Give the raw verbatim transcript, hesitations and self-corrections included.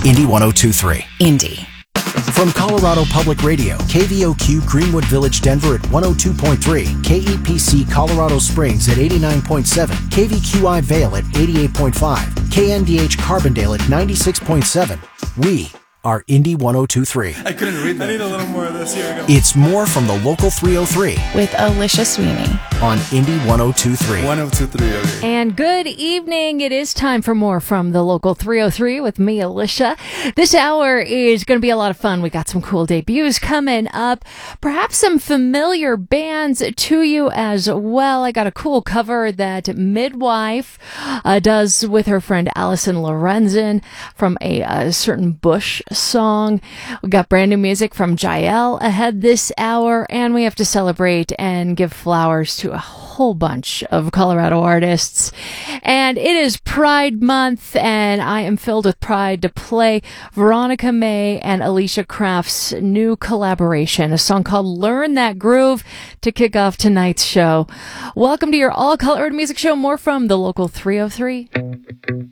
Indy one oh two three. Indy. From Colorado Public Radio, K V O Q Greenwood Village, Denver at one oh two point three, K E P C Colorado Springs at eighty-nine point seven, K V Q I Vail at eighty-eight point five, K N D H Carbondale at ninety-six point seven. We are Indy one oh two three. I couldn't read that. I need a little more of this. Here we go. It's more from the local three oh three With Alicia Sweeney. on Indy one oh two three. one oh two three, okay. And good evening. It is time for more from the local three oh three with me, Alicia. This hour is going to be a lot of fun. We got some cool debuts coming up, perhaps some familiar bands to you as well. I got a cool cover that Midwife uh, does with her friend Allison Lorenzen from a, a certain Bush song. We got brand new music from Jael ahead this hour, and we have to celebrate and give flowers to a whole bunch of Colorado artists. And it is Pride Month, and I am filled with pride to play Veronica May and Alicia Kraft's new collaboration, a song called Learn That Groove, to kick off tonight's show. Welcome to your all-colored music show. More from the local three oh three.